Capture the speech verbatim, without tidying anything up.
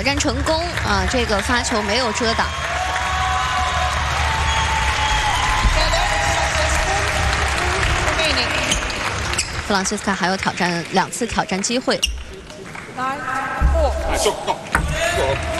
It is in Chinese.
战成功啊，这个发球没有遮挡。弗朗西斯卡还有挑战两次挑战机会。